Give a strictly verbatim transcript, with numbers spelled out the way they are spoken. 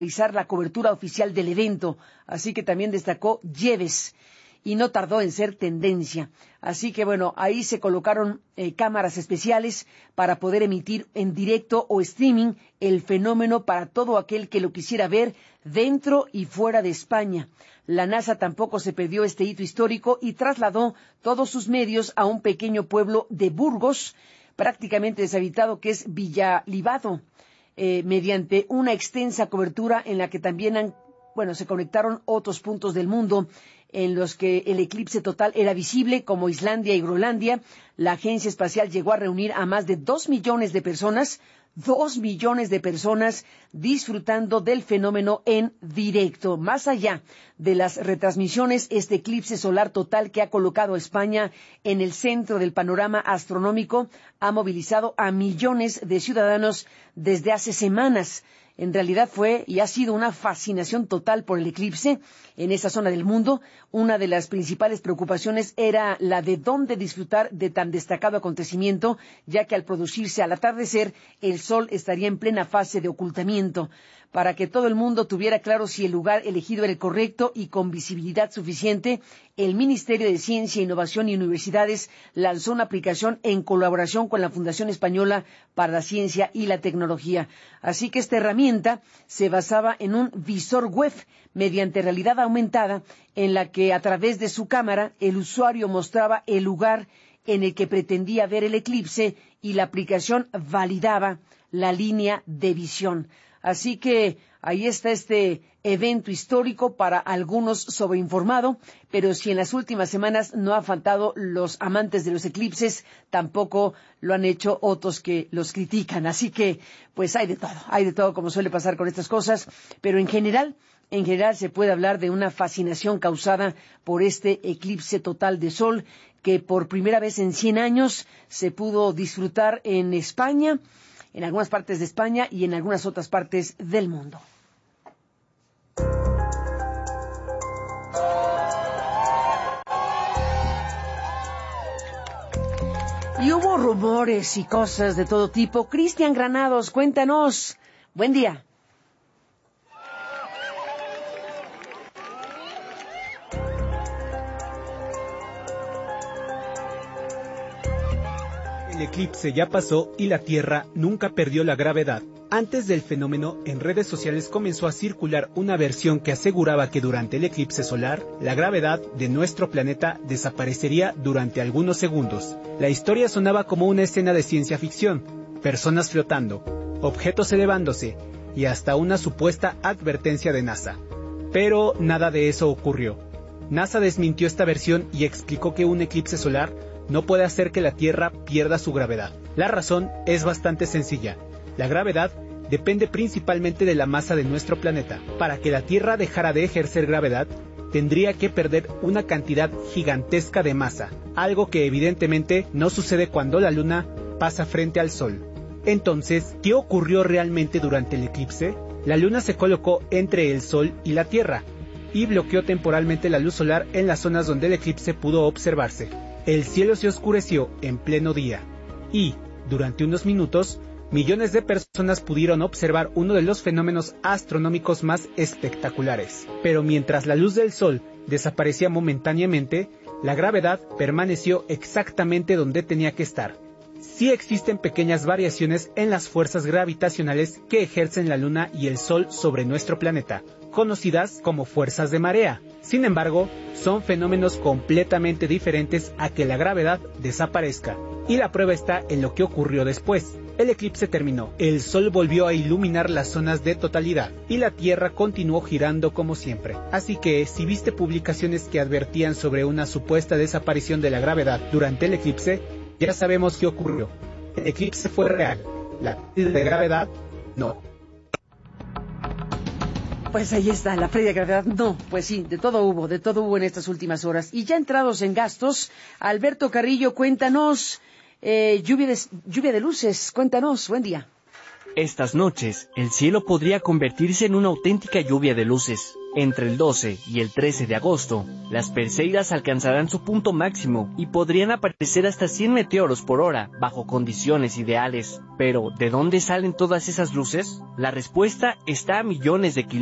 realizar la cobertura oficial del evento, así que también destacó Yves, y no tardó en ser tendencia. Así que bueno, ahí se colocaron eh, cámaras especiales para poder emitir en directo o streaming el fenómeno para todo aquel que lo quisiera ver dentro y fuera de España. La NASA tampoco se perdió este hito histórico y trasladó todos sus medios a un pequeño pueblo de Burgos, prácticamente deshabitado, que es Villalibado, eh, mediante una extensa cobertura en la que también han, bueno, se conectaron otros puntos del mundo en los que el eclipse total era visible, como Islandia y Groenlandia. La agencia espacial llegó a reunir a más de dos millones de personas, dos millones de personas disfrutando del fenómeno en directo. Más allá de las retransmisiones, este eclipse solar total que ha colocado a España en el centro del panorama astronómico ha movilizado a millones de ciudadanos desde hace semanas. En realidad fue y ha sido una fascinación total por el eclipse en esa zona del mundo. Una de las principales preocupaciones era la de dónde disfrutar de tan destacado acontecimiento, ya que al producirse al atardecer, el sol estaría en plena fase de ocultamiento. Para que todo el mundo tuviera claro si el lugar elegido era el correcto y con visibilidad suficiente, el Ministerio de Ciencia, Innovación y Universidades lanzó una aplicación en colaboración con la Fundación Española para la Ciencia y la Tecnología. Así que esta herramienta se basaba en un visor web mediante realidad aumentada, en la que a través de su cámara el usuario mostraba el lugar en el que pretendía ver el eclipse y la aplicación validaba la línea de visión. Así que ahí está este evento histórico para algunos sobreinformado, pero si en las últimas semanas no ha faltado los amantes de los eclipses, tampoco lo han hecho otros que los critican. Así que, pues hay de todo, hay de todo como suele pasar con estas cosas, pero en general, en general se puede hablar de una fascinación causada por este eclipse total de sol que por primera vez en cien años se pudo disfrutar en España, en algunas partes de España y en algunas otras partes del mundo. Y hubo rumores y cosas de todo tipo. Cristian Granados, cuéntanos. Buen día. El eclipse ya pasó y la Tierra nunca perdió la gravedad. Antes del fenómeno, en redes sociales comenzó a circular una versión que aseguraba que durante el eclipse solar, la gravedad de nuestro planeta desaparecería durante algunos segundos. La historia sonaba como una escena de ciencia ficción, personas flotando, objetos elevándose y hasta una supuesta advertencia de NASA. Pero nada de eso ocurrió. NASA desmintió esta versión y explicó que un eclipse solar no puede hacer que la Tierra pierda su gravedad. La razón es bastante sencilla. La gravedad depende principalmente de la masa de nuestro planeta. Para que la Tierra dejara de ejercer gravedad, tendría que perder una cantidad gigantesca de masa, algo que evidentemente no sucede cuando la Luna pasa frente al Sol. Entonces, ¿qué ocurrió realmente durante el eclipse? La Luna se colocó entre el Sol y la Tierra y bloqueó temporalmente la luz solar en las zonas donde el eclipse pudo observarse. El cielo se oscureció en pleno día y, durante unos minutos, millones de personas pudieron observar uno de los fenómenos astronómicos más espectaculares. Pero mientras la luz del sol desaparecía momentáneamente, la gravedad permaneció exactamente donde tenía que estar. Sí existen pequeñas variaciones en las fuerzas gravitacionales que ejercen la Luna y el Sol sobre nuestro planeta, conocidas como fuerzas de marea. Sin embargo, son fenómenos completamente diferentes a que la gravedad desaparezca. Y la prueba está en lo que ocurrió después. El eclipse terminó, el Sol volvió a iluminar las zonas de totalidad y la Tierra continuó girando como siempre. Así que, si viste publicaciones que advertían sobre una supuesta desaparición de la gravedad durante el eclipse, ya sabemos qué ocurrió. El eclipse fue real. La pérdida de gravedad, no. Pues ahí está, la pérdida de gravedad, no, pues sí, de todo hubo, de todo hubo en estas últimas horas. Y ya entrados en gastos, Alberto Carrillo, cuéntanos, eh, lluvia, de, lluvia de luces, cuéntanos, buen día. Estas noches, el cielo podría convertirse en una auténtica lluvia de luces. Entre el doce y el trece de agosto, las Perseidas alcanzarán su punto máximo y podrían aparecer hasta cien meteoros por hora, bajo condiciones ideales. Pero, ¿de dónde salen todas esas luces? La respuesta está a millones de kilómetros